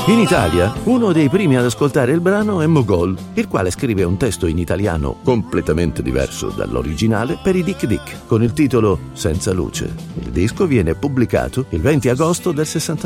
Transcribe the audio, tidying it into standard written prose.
In Italia, uno dei primi ad ascoltare il brano è Mogol, il quale scrive un testo in italiano completamente diverso dall'originale per i Dick Dick, con il titolo Senza luce. Il disco viene pubblicato il 20 agosto del 65.